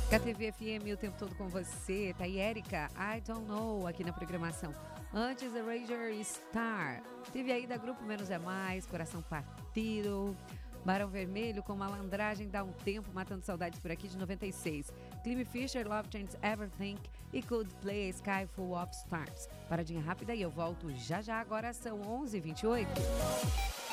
KTV FM o tempo todo com você. Tá aí Érica, I Don't Know, aqui na programação. Antes, Erasure Star. Teve aí da Grupo Menos é Mais, Coração Partido. Barão Vermelho com Malandragem Dá um Tempo, Matando Saudades por aqui de 96. Cleme Fisher, Love Changes Everything e Coldplay, Sky Full of Stars. Paradinha rápida e eu volto já já, agora são 11h28.